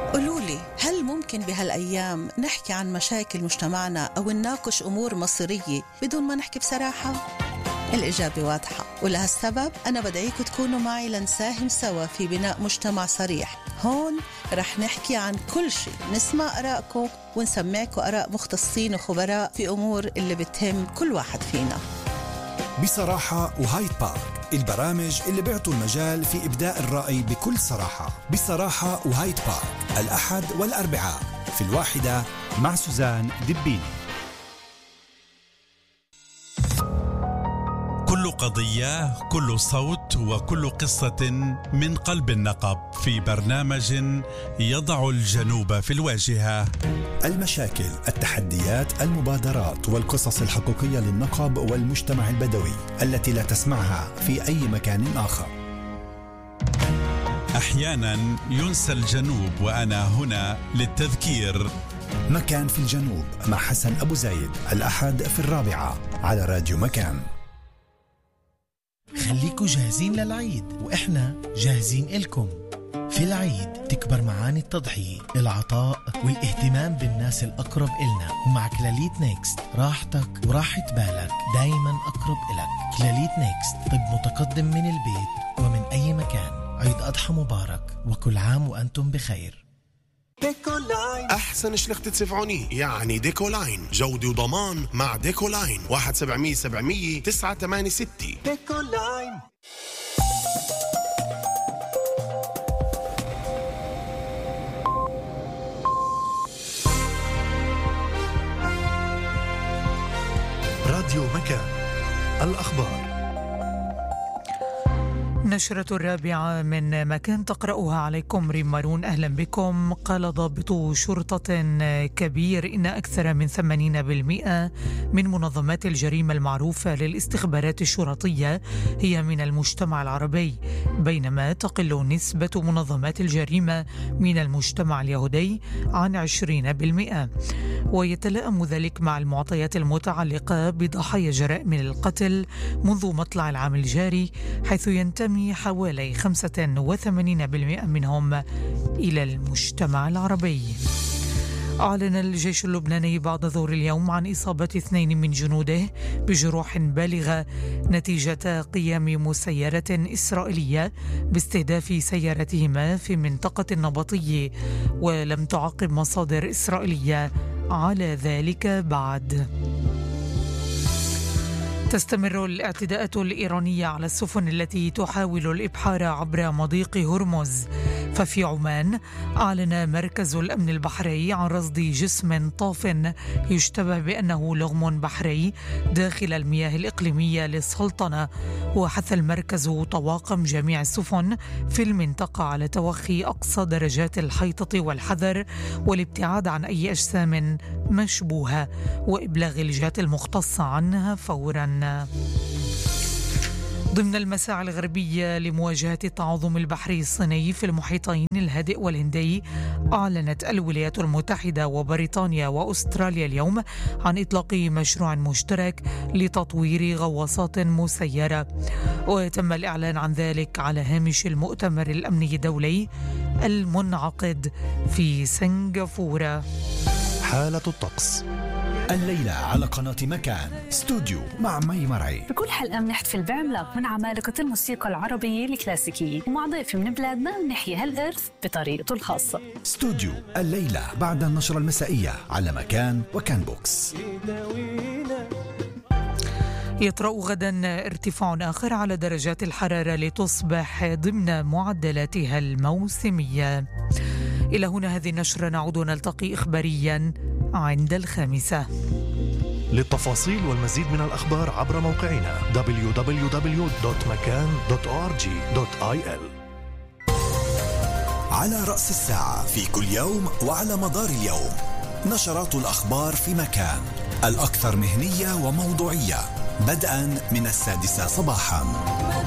قولولي، هل ممكن بهالأيام نحكي عن مشاكل مجتمعنا أو نناقش أمور مصيرية بدون ما نحكي بصراحة؟ الإجابة واضحة، ولهالسبب أنا بدعيكم تكونوا معي لنساهم سوا في بناء مجتمع صريح. هون رح نحكي عن كل شيء، نسمع آراءكم ونسمعكم آراء مختصين وخبراء في أمور اللي بتهم كل واحد فينا. بصراحة وهايد بارك، البرامج اللي بيعطوا المجال في إبداء الرأي بكل صراحة. بصراحة وهايد بارك، الأحد والأربعاء في 1 مع سوزان دبيني. كل قضية، كل صوت، وكل قصة من قلب النقب في برنامج يضع الجنوب في الواجهة. المشاكل، التحديات، المبادرات والقصص الحقيقية للنقب والمجتمع البدوي التي لا تسمعها في أي مكان آخر. أحيانا ينسى الجنوب، وأنا هنا للتذكير. مكان في الجنوب مع حسن أبو زايد، الأحد في 4 على راديو مكان. خليكوا جاهزين للعيد وإحنا جاهزين إلكم. في العيد تكبر معاني التضحية، العطاء والاهتمام بالناس الأقرب إلنا. ومع كلاليت نيكست راحتك وراحة بالك دايما أقرب إلك. كلاليت نيكست، طب متقدم من البيت ومن أي مكان. عيد أضحى مبارك وكل عام وأنتم بخير. ديكولاين أحسن شلخت تسفعوني، يعني ديكولاين جودة وضمان. مع ديكولاين 1-700-700-986. ديكولاين. راديو مكان، الأخبار. نشرة 4 من مكان تقرأها عليكم ريم مارون. أهلا بكم. قال ضابط شرطة كبير إن أكثر من 80% من منظمات الجريمة المعروفة للاستخبارات الشرطية هي من المجتمع العربي، بينما تقل نسبة منظمات الجريمة من المجتمع اليهودي عن 20%. ويتلائم ذلك مع المعطيات المتعلقة بضحايا جرائم القتل منذ مطلع العام الجاري، حيث ينتمي حوالي 85% منهم إلى المجتمع العربي. أعلن الجيش اللبناني بعد ظهر اليوم عن إصابة 2 من جنوده بجروح بالغة نتيجة قيام مسيرة إسرائيلية باستهداف سيارتهما في منطقة النبطية، ولم تعقب مصادر إسرائيلية على ذلك بعد. تستمر الاعتداءات الإيرانية على السفن التي تحاول الإبحار عبر مضيق هرمز. ففي عمان أعلن مركز الأمن البحري عن رصد جسم طاف يشتبه بأنه لغم بحري داخل المياه الإقليمية للسلطنة، وحث المركز طواقم جميع السفن في المنطقة على توخي أقصى درجات الحيطة والحذر والابتعاد عن أي أجسام مشبوهة وإبلاغ الجهات المختصة عنها فوراً. ضمن المساعي الغربية لمواجهة التعاظم البحري الصيني في المحيطين الهادئ والهندي، أعلنت الولايات المتحدة وبريطانيا وأستراليا اليوم عن إطلاق مشروع مشترك لتطوير غواصات مسيرة، وتم الإعلان عن ذلك على هامش المؤتمر الأمني الدولي المنعقد في سنغافورة. حالة الطقس الليلة على قناة مكان استوديو مع مي مرعي. بكل حلقة بنحتفل بعملاق من عمالقة الموسيقى العربية الكلاسيكية، ومع ضيف من بلادنا بنحيي هالإرث بطريقته الخاصة. استوديو الليلة بعد النشرة المسائية على مكان وكان بوكس. يطرأ غدا ارتفاع آخر على درجات الحرارة لتصبح ضمن معدلاتها الموسمية. إلى هنا هذه النشرة، نعود نلتقي إخباريا عند 5. للتفاصيل والمزيد من الأخبار عبر موقعنا www.makan.org.il. على رأس الساعة في كل يوم وعلى مدار اليوم نشرات الأخبار في مكان، الأكثر مهنية وموضوعية، بدءا من 6 صباحا.